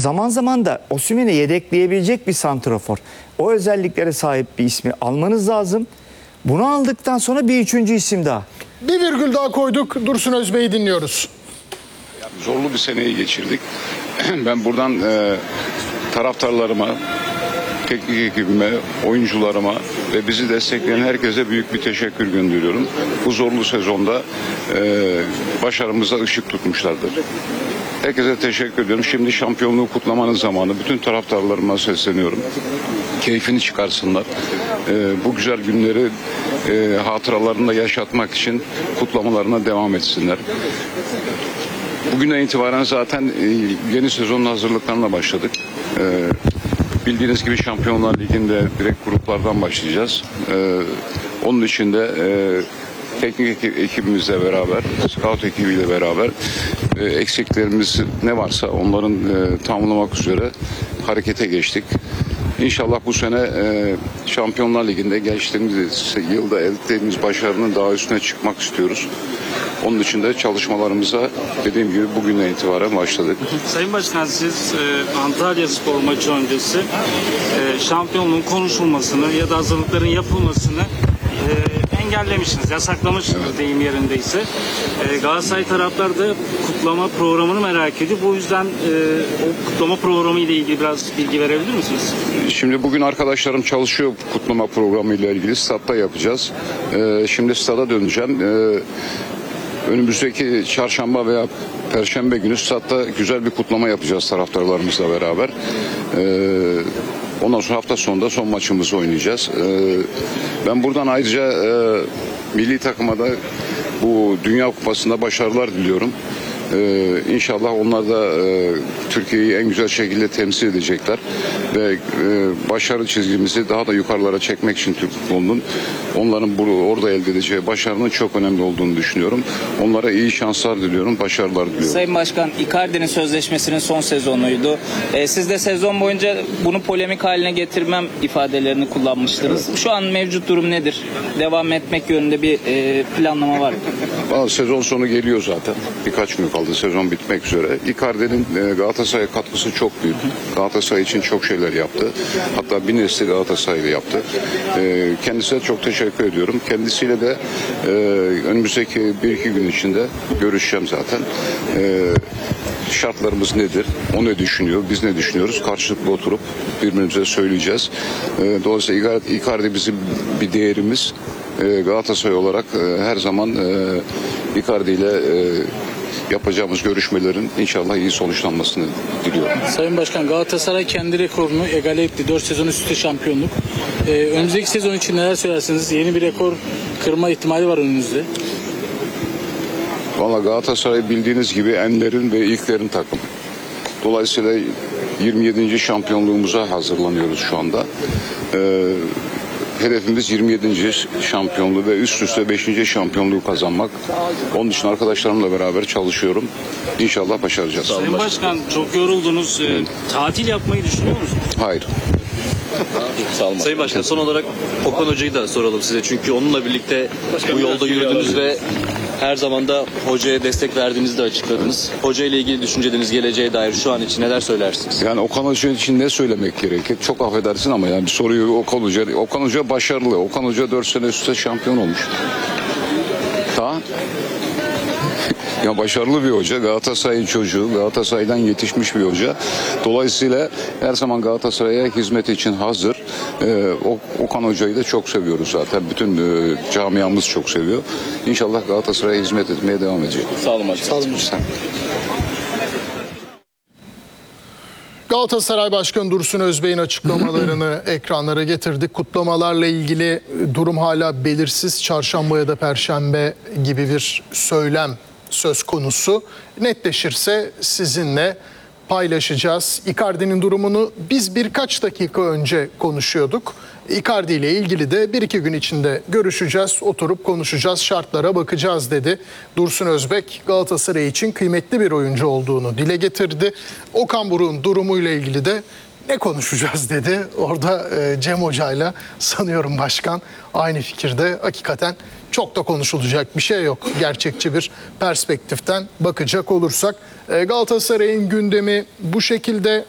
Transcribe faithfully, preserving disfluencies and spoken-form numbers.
zaman zaman da Osimhen'i yedekleyebilecek bir santrafor. O özelliklere sahip bir ismi almanız lazım. Bunu aldıktan sonra bir üçüncü isim daha. Bir virgül daha koyduk. Dursun Özbey'i dinliyoruz. Zorlu bir seneyi geçirdik. Ben buradan e, taraftarlarıma, teknik ekibime, oyuncularıma ve bizi destekleyen herkese büyük bir teşekkür gönderiyorum. Bu zorlu sezonda e, başarımıza ışık tutmuşlardır. Herkese teşekkür ediyorum. Şimdi şampiyonluğu kutlamanın zamanı. Bütün taraftarlarıma sesleniyorum. Keyfini çıkarsınlar. E, bu güzel günleri e, hatıralarında yaşatmak için kutlamalarına devam etsinler. Bugünden itibaren zaten e, yeni sezonun hazırlıklarına başladık. E, bildiğiniz gibi Şampiyonlar Ligi'nde direkt gruplardan başlayacağız. E, onun için de e, teknik ekibimizle beraber, scout ekibiyle beraber e, eksiklerimiz ne varsa onların e, tamamlamak üzere harekete geçtik. İnşallah bu sene e, Şampiyonlar Ligi'nde geçtiğimiz yılda elde ettiğimiz başarının daha üstüne çıkmak istiyoruz. Onun için de çalışmalarımıza dediğim gibi bugünden itibaren başladık. Sayın Başkan, siz e, Antalya Spor maçı öncesi e, şampiyonluğun konuşulmasını ya da hazırlıkların yapılmasını e, engellemişsiniz, yasaklamışsınız, evet, deyim yerindeyse. E, Galatasaray taraftarı da kutlama programını merak ediyor. Bu yüzden e, o kutlama programı ile ilgili biraz bilgi verebilir misiniz? Şimdi bugün arkadaşlarım çalışıyor kutlama programı ile ilgili. Statta yapacağız. E, şimdi stada döneceğim. E, Önümüzdeki çarşamba veya perşembe günü statta güzel bir kutlama yapacağız taraftarlarımızla beraber. Ee, ondan sonra hafta sonunda son maçımızı oynayacağız. Ee, ben buradan ayrıca e, milli takıma da bu Dünya Kupası'nda başarılar diliyorum. Ee, inşallah onlar da e, Türkiye'yi en güzel şekilde temsil edecekler ve e, başarı çizgimizi daha da yukarılara çekmek için Türk futbolunun onların burada, orada elde edeceği başarının çok önemli olduğunu düşünüyorum. Onlara iyi şanslar diliyorum, başarılar diliyorum. Sayın Başkan, Icardi'nin sözleşmesinin son sezonuydu. Ee, siz de sezon boyunca bunu polemik haline getirmem ifadelerini kullanmıştınız. Şu an mevcut durum nedir? Devam etmek yönünde bir e, planlama var mı? Aa, sezon sonu geliyor zaten. Birkaç gün kaldı sezon bitmek üzere. Icardi'nin e, Galatasaray'a katkısı çok büyük. Galatasaray için çok şeyler yaptı. Hatta bir nesli Galatasaray'la yaptı. E, kendisine çok teşekkür ediyorum. Kendisiyle de e, önümüzdeki bir iki gün içinde görüşeceğim zaten. E, şartlarımız nedir? O ne düşünüyor? Biz ne düşünüyoruz? Karşılıklı oturup birbirimize söyleyeceğiz. E, dolayısıyla Icardi bizim bir değerimiz. E, Galatasaray olarak e, her zaman e, Icardi ile e, yapacağımız görüşmelerin inşallah iyi sonuçlanmasını diliyorum. Sayın Başkan, Galatasaray kendi rekorunu egale etti. dört sezon üst üste şampiyonluk. Ee, önümüzdeki sezon için neler söylersiniz? Yeni bir rekor kırma ihtimali var önünüzde. Valla Galatasaray bildiğiniz gibi enlerin ve ilklerin takımı. Dolayısıyla yirmi yedinci şampiyonluğumuza hazırlanıyoruz şu anda. Ee, Hedefimiz yirmi yedinci şampiyonluğu ve üst üste beşinci şampiyonluğu kazanmak. Onun için arkadaşlarımla beraber çalışıyorum. İnşallah başaracağız. Sayın Başkan, çok yoruldunuz. E, tatil yapmayı düşünüyor musunuz? Hayır. Sayın Başkan, son olarak Okan Hoca'yı da soralım size. Çünkü onunla birlikte bu yolda yürüdünüz ve her zaman da hocaya destek verdiğinizi de açıkladınız. Hoca ile ilgili düşünceleriniz, geleceğe dair şu an için neler söylersiniz? Yani Okan Hoca için ne söylemek gerekir? Çok affedersin ama yani bir soruyu Okan Hoca. Okan Hoca başarılı. Okan Hoca dört sene üst üste şampiyon olmuş. Ta ya başarılı bir hoca, Galatasaray'ın çocuğu, Galatasaray'dan yetişmiş bir hoca. Dolayısıyla her zaman Galatasaray'a hizmet için hazır. Ee, Okan Hoca'yı da çok seviyoruz zaten. Bütün e, camiamız çok seviyor. İnşallah Galatasaray'a hizmet etmeye devam edecek. Sağ olun başkanım. Sağ olun. Galatasaray Başkanı Dursun Özbey'in açıklamalarını ekranlara getirdik. Kutlamalarla ilgili durum hala belirsiz. Çarşamba ya da Perşembe gibi bir söylem söz konusu. Netleşirse sizinle paylaşacağız. Icardi'nin durumunu biz birkaç dakika önce konuşuyorduk. Icardi ile ilgili de bir iki gün içinde görüşeceğiz, oturup konuşacağız, şartlara bakacağız dedi. Dursun Özbek Galatasaray için kıymetli bir oyuncu olduğunu dile getirdi. Okan Buruk'un durumuyla ilgili de ne konuşacağız dedi. Orada e, Cem Hoca'yla sanıyorum başkan aynı fikirde. Hakikaten çok da konuşulacak bir şey yok. Gerçekçi bir perspektiften bakacak olursak. E, Galatasaray'ın gündemi bu şekilde.